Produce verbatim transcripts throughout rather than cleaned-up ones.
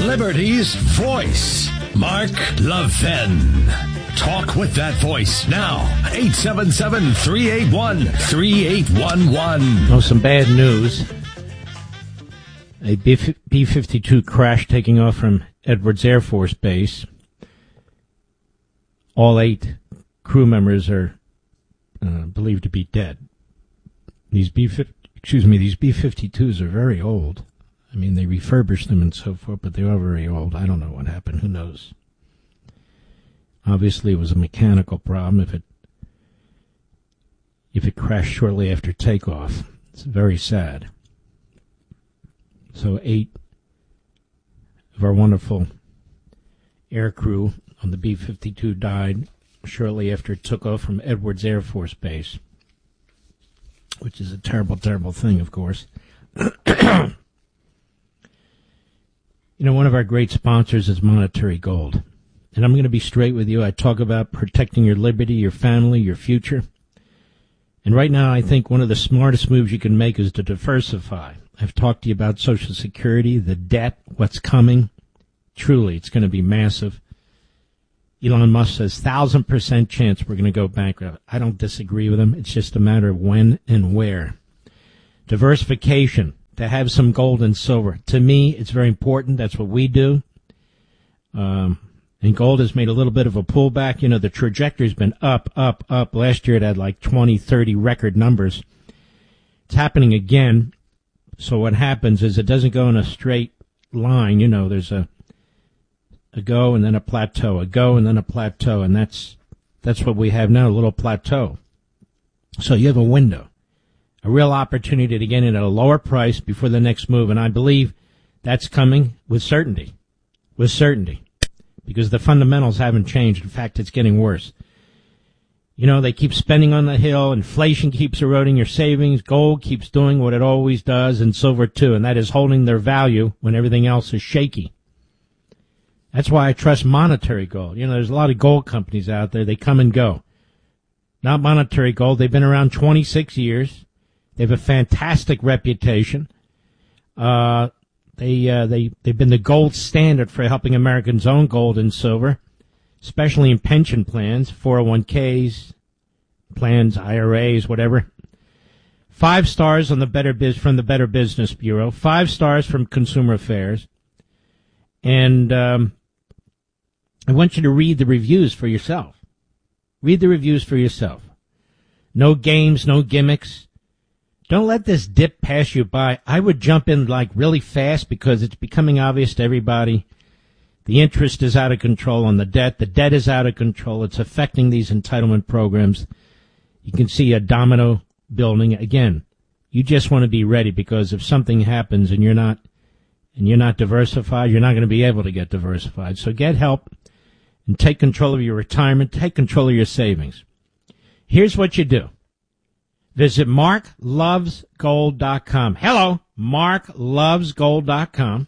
Liberty's voice, Mark Levin. Talk with that voice now. eight seven seven, three eight one, three eight one one. Oh, some bad news. A B fifty-two crash taking off from Edwards Air Force Base. All eight crew members are uh, believed to be dead. These B excuse me, these B fifty-twos are very old. I mean, they refurbished them and so forth, but they are very old. I don't know what happened. Who knows? Obviously, it was a mechanical problem. If it if it crashed shortly after takeoff, it's very sad. So eight of our wonderful air crew on the B fifty-two died shortly after it took off from Edwards Air Force Base, which is a terrible, terrible thing, of course. You know, one of our great sponsors is Monetary Gold. And I'm going to be straight with you. I talk about protecting your liberty, your family, your future. And right now, I think one of the smartest moves you can make is to diversify. I've talked to you about Social Security, the debt, what's coming. Truly, it's going to be massive. Elon Musk says, thousand percent chance we're going to go bankrupt. I don't disagree with him. It's just a matter of when and where. Diversification, to have some gold and silver. To me, it's very important. That's what we do. Um, and gold has made a little bit of a pullback. You know, the trajectory's been up, up, up. Last year it had like twenty, thirty record numbers. It's happening again. So what happens is it doesn't go in a straight line. You know, there's a a go and then a plateau, a go and then a plateau, and that's that's what we have now, a little plateau. So you have a window, a real opportunity to get in at a lower price before the next move, and I believe that's coming with certainty, with certainty, because the fundamentals haven't changed. In fact, it's getting worse. You know, they keep spending on the hill, inflation keeps eroding your savings, gold keeps doing what it always does, and silver too, and that is holding their value when everything else is shaky. That's why I trust Monetary Gold. You know, there's a lot of gold companies out there. They come and go. Not Monetary Gold. They've been around twenty-six years. They have a fantastic reputation. Uh, they, uh, they, they've been the gold standard for helping Americans own gold and silver, especially in pension plans, four oh one k's, plans, I R As, whatever. Five stars on the Better Biz from the Better Business Bureau. Five stars from Consumer Affairs. And um, I want you to read the reviews for yourself. Read the reviews for yourself. No games, no gimmicks. Don't let this dip pass you by. I would jump in like really fast because it's becoming obvious to everybody. The interest is out of control on the debt. The debt is out of control. It's affecting these entitlement programs. You can see a domino building. Again, you just want to be ready because if something happens and you're not and you're not diversified, you're not going to be able to get diversified. So get help and take control of your retirement. Take control of your savings. Here's what you do. Visit mark loves gold dot com. Hello, mark loves gold dot com.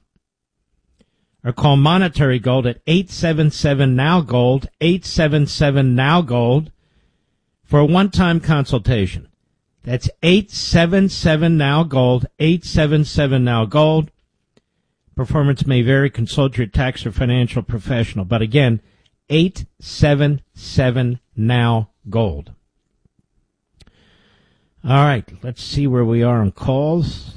Or call Monetary Gold at eight seven seven now gold, eight seven seven now gold for a one-time consultation. That's eight seven seven now gold, eight seven seven now gold. Performance may vary. Consult your tax or financial professional. But again, eight seven seven now gold. All right, let's see where we are on calls.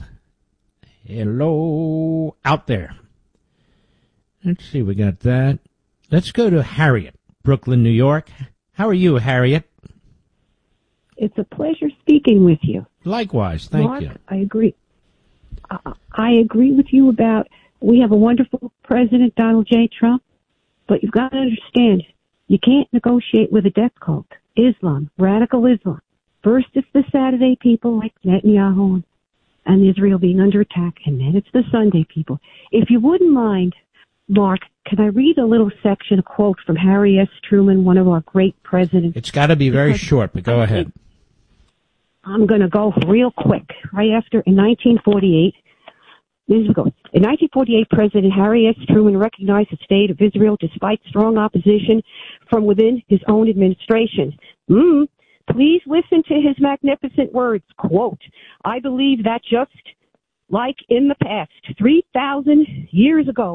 Hello, out there. Let's see, we got that. Let's go to Harriet, Brooklyn, New York. How are you, Harriet? It's a pleasure speaking with you. Likewise, thank Mark, you. I agree. Uh, I agree with you about we have a wonderful president, Donald J. Trump, but you've got to understand, you can't negotiate with a death cult, Islam, radical Islam. First, it's the Saturday people like Netanyahu and Israel being under attack, and then it's the Sunday people. If you wouldn't mind, Mark, can I read a little section, a quote from Harry S. Truman, one of our great presidents? It's got to be very because short, but go ahead. I'm going to go real quick. Right after, in nineteen forty-eight, this is going. In nineteen forty-eight, President Harry S. Truman recognized the state of Israel despite strong opposition from within his own administration. Mm. Please listen to his magnificent words. Quote, I believe that just like in the past, three thousand years ago,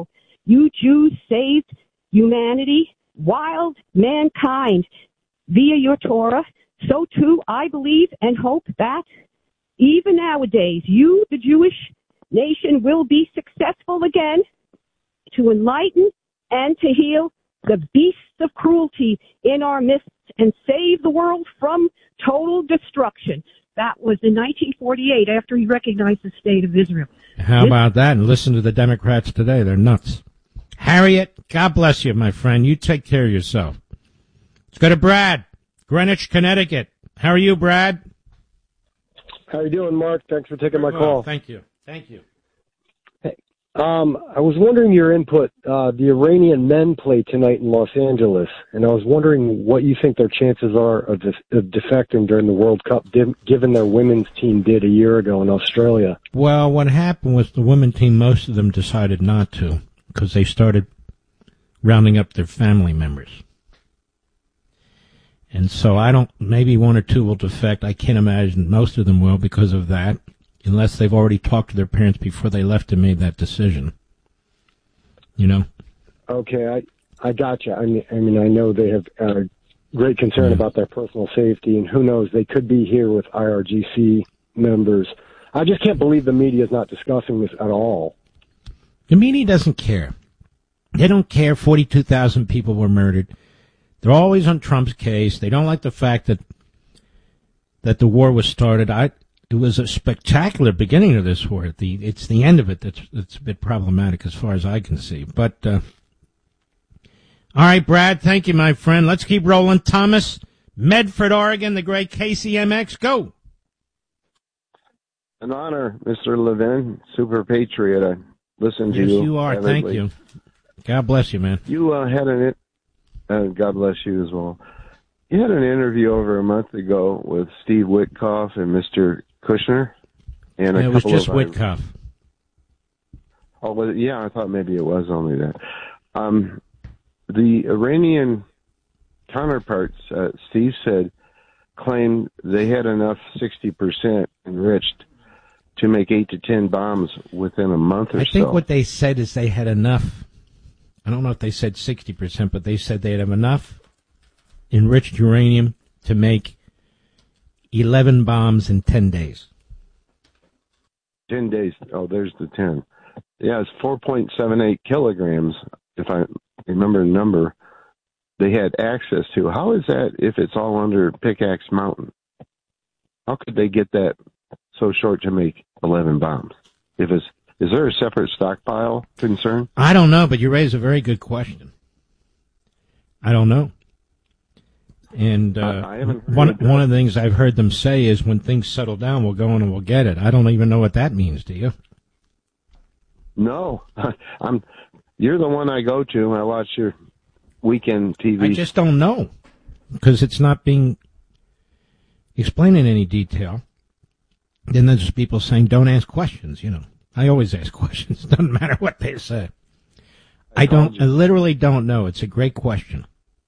You Jews saved humanity, wild mankind, via your Torah. So too, I believe and hope that even nowadays, you, the Jewish nation, will be successful again to enlighten and to heal the beasts of cruelty in our midst and save the world from total destruction. That was in nineteen forty-eight, after he recognized the state of Israel. How this- about that? And listen to the Democrats today. They're nuts. Harriet, God bless you, my friend. You take care of yourself. Let's go to Brad, Greenwich, Connecticut. How are you, Brad? How you doing, Mark? Thanks for taking Very my well. call. Thank you. Thank you. Hey, um, I was wondering your input. Uh, the Iranian men play tonight in Los Angeles, and I was wondering what you think their chances are of, def- of defecting during the World Cup, div- given their women's team did a year ago in Australia. Well, what happened was the women's team, most of them decided not to because they started rounding up their family members. And so I don't, maybe one or two will defect. I can't imagine most of them will because of that, unless they've already talked to their parents before they left and made that decision. You know? Okay, I I gotcha. I mean, I mean, I know they have uh, great concern mm. about their personal safety, and who knows, they could be here with I R G C members. I just can't believe the media is not discussing this at all. The media doesn't care. They don't care forty-two thousand people were murdered. They're always on Trump's case. They don't like the fact that that the war was started. I, it was a spectacular beginning of this war. The, it's the end of it that's, that's a bit problematic as far as I can see. But, uh, all right, Brad, thank you, my friend. Let's keep rolling. Thomas, Medford, Oregon, the great K C M X. Go. An honor, Mister Levin, super patriot. I listened to yes, you. Yes, you are. Heavily. Thank you. God bless you, man. You uh, had an... Uh, God bless you as well. You had an interview over a month ago with Steve Witkoff and Mister Kushner. And a yeah, it was couple just of Witkoff. Oh, was it? Yeah, I thought maybe it was only that. Um, the Iranian counterparts, uh, Steve said, claimed they had enough sixty percent enriched to make eight to ten bombs within a month or so. I think so. What they said is they had enough. I don't know if they said sixty percent, but they said they'd have enough enriched uranium to make eleven bombs in ten days. ten days. Oh, there's the ten. Yeah, it's four point seven eight kilograms, if I remember the number, they had access to. How is that if it's all under Pickaxe Mountain? How could they get that so short to make eleven bombs? If it's Is there a separate stockpile concern? I don't know, but you raise a very good question. I don't know. And uh, I, I haven't one one of the things I've heard them say is when things settle down, we'll go in and we'll get it. I don't even know what that means, do you? No. I'm. You're the one I go to. I watch your weekend T V. I just don't know because it's not being explained in any detail. Then there's people saying, don't ask questions, you know. I always ask questions. Doesn't matter what they say. I, I don't, you. I literally don't know. It's a great question.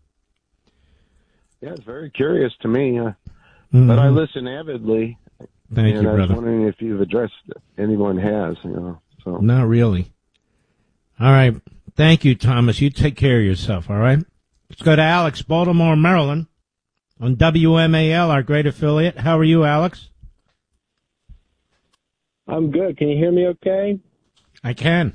Yeah, it's very curious to me. Uh, mm-hmm. But I listen avidly. Thank and you, I was brother. wondering if you've addressed anyone has, you know. So. Not really. All right. Thank you, Thomas. You take care of yourself, all right? Let's go to Alex, Baltimore, Maryland, on W M A L, our great affiliate. How are you, Alex? I'm good. Can you hear me okay? I can.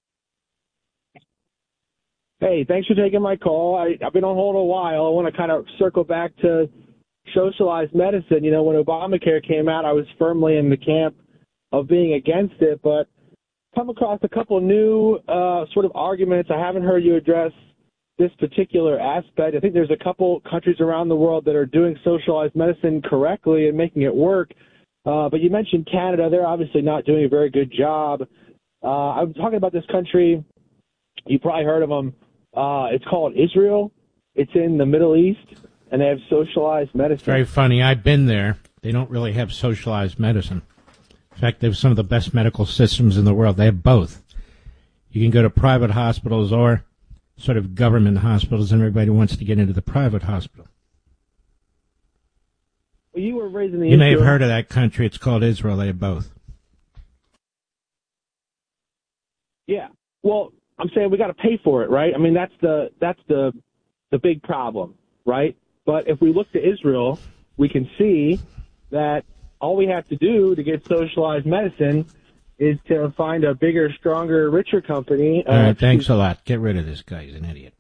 Hey, thanks for taking my call. I, I've been on hold a while. I want to kind of circle back to socialized medicine. You know, when Obamacare came out, I was firmly in the camp of being against it, but come across a couple new uh, sort of arguments. I haven't heard you address this particular aspect. I think there's a couple countries around the world that are doing socialized medicine correctly and making it work. Uh, but you mentioned Canada. They're obviously not doing a very good job. Uh, I'm talking about this country. You probably heard of them. Uh, it's called Israel. It's in the Middle East, and they have socialized medicine. Very funny. I've been there. They don't really have socialized medicine. In fact, they have some of the best medical systems in the world. They have both. You can go to private hospitals or sort of government hospitals, and everybody wants to get into the private hospital. Well, you were raising the You issue. may have heard of that country. It's called Israel. They have both. Yeah. Well, I'm saying we got to pay for it, right? I mean, that's the that's the the big problem, right? But if we look to Israel, we can see that all we have to do to get socialized medicine is to find a bigger, stronger, richer company. All right, uh, thanks a lot. Get rid of this guy. He's an idiot.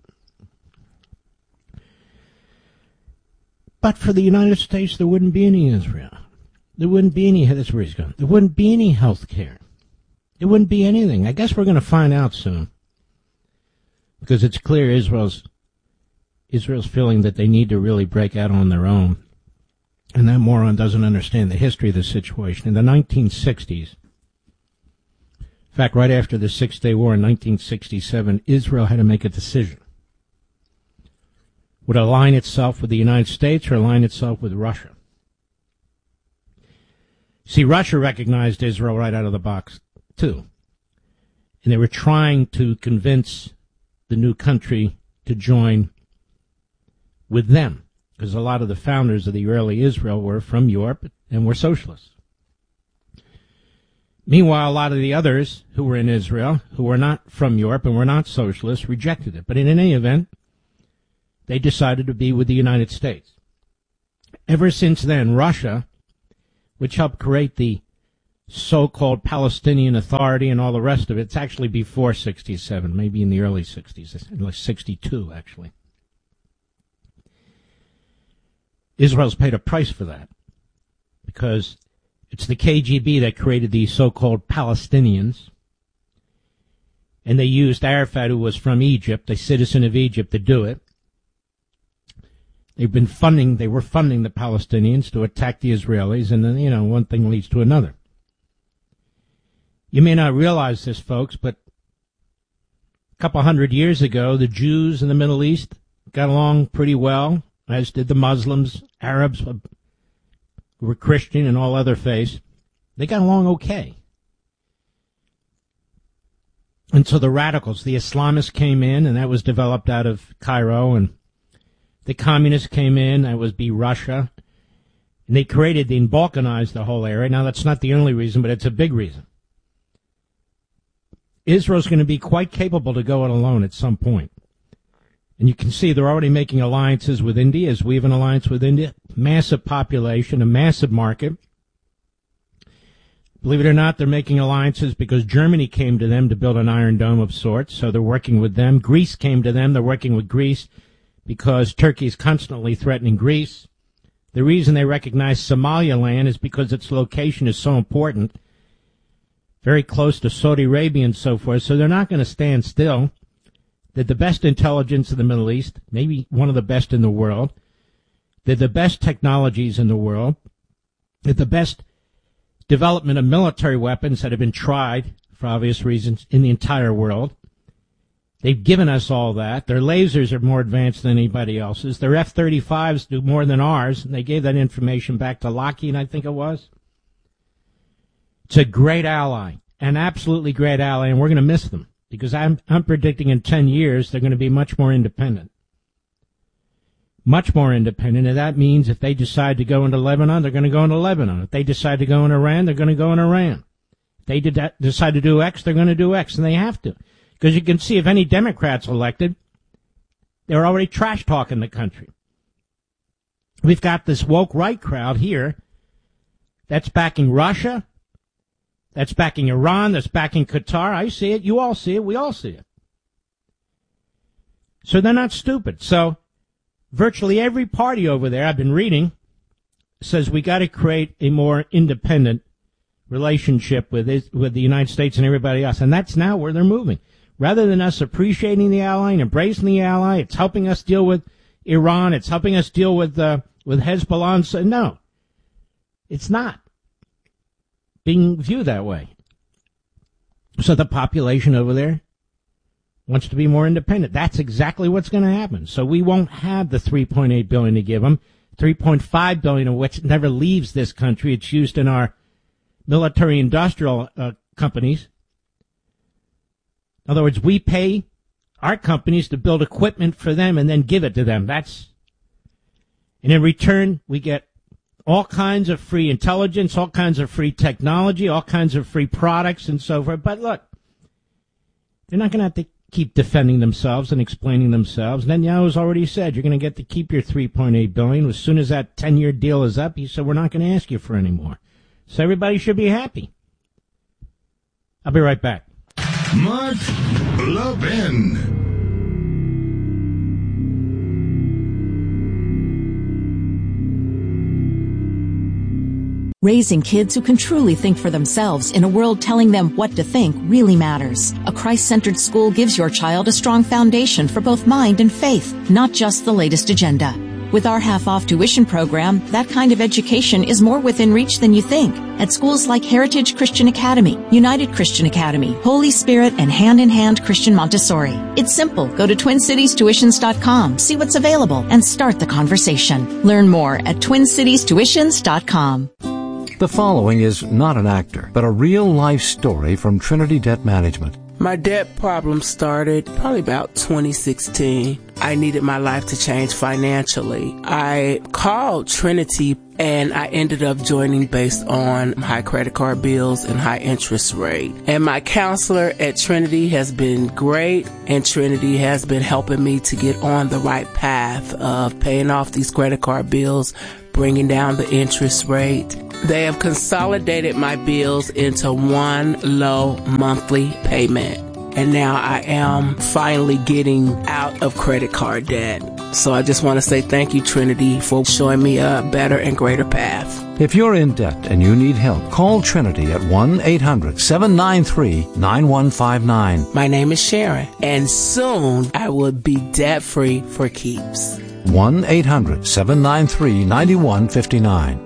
But for the United States, there wouldn't be any Israel. There wouldn't be any, that's where he's going. There wouldn't be any health care. There wouldn't be anything. I guess we're going to find out soon. Because it's clear Israel's, Israel's feeling that they need to really break out on their own. And that moron doesn't understand the history of the situation. In the nineteen sixties, in fact, right after the Six-Day War in nineteen sixty-seven, Israel had to make a decision. Would it align itself with the United States or align itself with Russia? See, Russia recognized Israel right out of the box, too. And they were trying to convince the new country to join with them, because a lot of the founders of the early Israel were from Europe and were socialists. Meanwhile, a lot of the others who were in Israel, who were not from Europe and were not socialists, rejected it. But in any event, they decided to be with the United States. Ever since then, Russia, which helped create the so-called Palestinian Authority and all the rest of it, it's actually before sixty-seven, maybe in the early sixties, like sixty-two, actually. Israel's paid a price for that, because it's the K G B that created the so-called Palestinians, and they used Arafat, who was from Egypt, a citizen of Egypt, to do it. They've been funding, they were funding the Palestinians to attack the Israelis, and then, you know, one thing leads to another. You may not realize this, folks, but a couple hundred years ago, the Jews in the Middle East got along pretty well, as did the Muslims, Arabs, who were Christian and all other faiths. They got along okay. And so the radicals, the Islamists came in, and that was developed out of Cairo, and the communists came in, that was be Russia, and they created and balkanized the whole area. Now, that's not the only reason, but it's a big reason. Israel's going to be quite capable to go it alone at some point. And you can see they're already making alliances with India, as we have an alliance with India. Massive population, a massive market. Believe it or not, they're making alliances because Germany came to them to build an Iron Dome of sorts, so they're working with them. Greece came to them, they're working with Greece because Turkey is constantly threatening Greece. The reason they recognize Somaliland is because its location is so important, very close to Saudi Arabia and so forth, so they're not going to stand still. They're the best intelligence in the Middle East, maybe one of the best in the world. They're the best technologies in the world. They're the best development of military weapons that have been tried, for obvious reasons, in the entire world. They've given us all that. Their lasers are more advanced than anybody else's. Their F thirty-fives do more than ours, and they gave that information back to Lockheed, I think it was. It's a great ally, an absolutely great ally, and we're going to miss them, because I'm, I'm predicting in ten years they're going to be much more independent. Much more independent, and that means if they decide to go into Lebanon, they're going to go into Lebanon. If they decide to go in Iran, they're going to go in Iran. If they did decide to do X, they're going to do X, and they have to. Because you can see if any Democrats elected, they're already trash-talking the country. We've got this woke right crowd here that's backing Russia, that's backing Iran, that's backing Qatar. I see it, you all see it, we all see it. So they're not stupid. So virtually every party over there, I've been reading, says we got to create a more independent relationship with it, with the United States and everybody else. And that's now where they're moving. Rather than us appreciating the ally and embracing the ally, it's helping us deal with Iran, it's helping us deal with uh, with Hezbollah. So, no, it's not being viewed that way. So the population over there wants to be more independent. That's exactly what's going to happen. So we won't have the three point eight billion dollars to give them, three point five billion dollars of which never leaves this country. It's used in our military industrial uh, companies. In other words, we pay our companies to build equipment for them and then give it to them. That's, and in return, we get all kinds of free intelligence, all kinds of free technology, all kinds of free products and so forth. But look, they're not going to have to keep defending themselves and explaining themselves. Netanyahu's already said you're going to get to keep your three point eight billion dollars. As soon as that ten-year deal is up, he said we're not going to ask you for any more. So everybody should be happy. I'll be right back. Mark Levin. Raising kids who can truly think for themselves in a world telling them what to think really matters. A Christ-centered school gives your child a strong foundation for both mind and faith, not just the latest agenda. With our half-off tuition program, that kind of education is more within reach than you think. At schools like Heritage Christian Academy, United Christian Academy, Holy Spirit, and Hand in Hand Christian Montessori. It's simple. Go to twin cities tuitions dot com, see what's available, and start the conversation. Learn more at twin cities tuitions dot com. The following is not an actor, but a real-life story from Trinity Debt Management. My debt problem started probably about twenty sixteen. I needed my life to change financially. I called Trinity and I ended up joining based on high credit card bills and high interest rate. And my counselor at Trinity has been great, and Trinity has been helping me to get on the right path of paying off these credit card bills, bringing down the interest rate. They have consolidated my bills into one low monthly payment. And now I am finally getting out of credit card debt. So I just want to say thank you, Trinity, for showing me a better and greater path. If you're in debt and you need help, call Trinity at one eight hundred seven nine three nine one five nine. My name is Sharon, and soon I will be debt-free for keeps. one eight hundred seven nine three nine one five nine.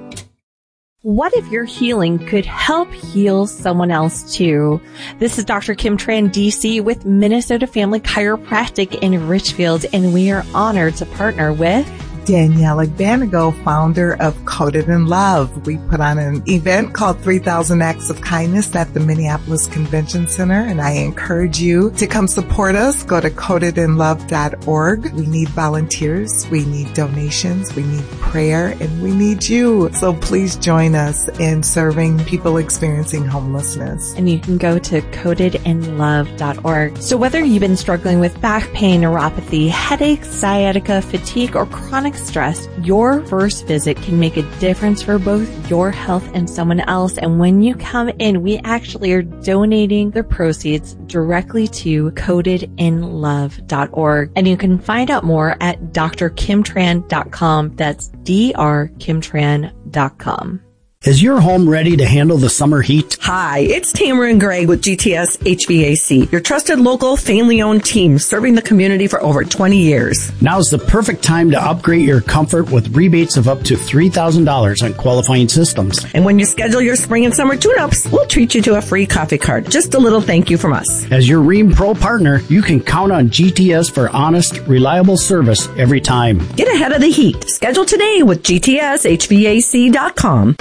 What if your healing could help heal someone else too? This is Doctor Kim Tran, D C, with Minnesota Family Chiropractic in Richfield, and we are honored to partner with Danielle Banago, founder of Coated in Love. We put on an event called three thousand Acts of Kindness at the Minneapolis Convention Center, and I encourage you to come support us. Go to coated in love dot org. We need volunteers, we need donations, we need prayer, and we need you. So please join us in serving people experiencing homelessness. And you can go to coated in love dot org. So whether you've been struggling with back pain, neuropathy, headaches, sciatica, fatigue, or chronic stress, your first visit can make a difference for both your health and someone else. And when you come in, we actually are donating the proceeds directly to coated in love dot org. And you can find out more at d r kim tran dot com. That's D R kim tran dot com. Is your home ready to handle the summer heat? Hi, it's Tamara and Greg with G T S H V A C, your trusted local family-owned team serving the community for over twenty years. Now's the perfect time to upgrade your comfort with rebates of up to three thousand dollars on qualifying systems. And when you schedule your spring and summer tune-ups, we'll treat you to a free coffee card. Just a little thank you from us. As your Rheem Pro partner, you can count on G T S for honest, reliable service every time. Get ahead of the heat. Schedule today with G T S H V A C dot com.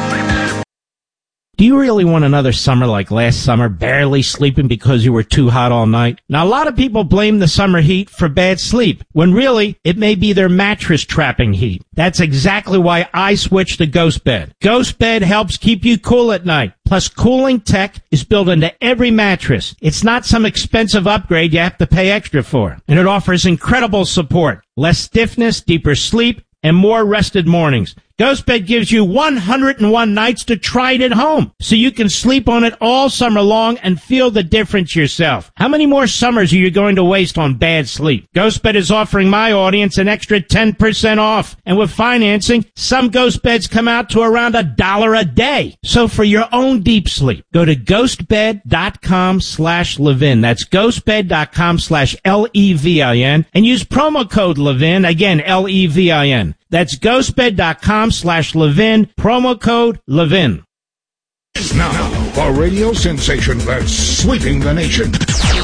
Do you really want another summer like last summer, barely sleeping because you were too hot all night? Now, a lot of people blame the summer heat for bad sleep, when really, it may be their mattress trapping heat. That's exactly why I switched to Ghost Bed. Ghost Bed helps keep you cool at night. Plus, cooling tech is built into every mattress. It's not some expensive upgrade you have to pay extra for. And it offers incredible support, less stiffness, deeper sleep, and more rested mornings. Ghost Bed gives you one hundred one nights to try it at home, so you can sleep on it all summer long and feel the difference yourself. How many more summers are you going to waste on bad sleep? Ghost Bed is offering my audience an extra ten percent off, and with financing, some Ghost Beds come out to around a dollar a day. So for your own deep sleep, go to ghostbed.com slash Levin. That's ghostbed.com slash L E V I N, and use promo code Levin, again, L E V I N. That's ghostbed.com slash Levin, promo code Levin. Now, a radio sensation that's sweeping the nation.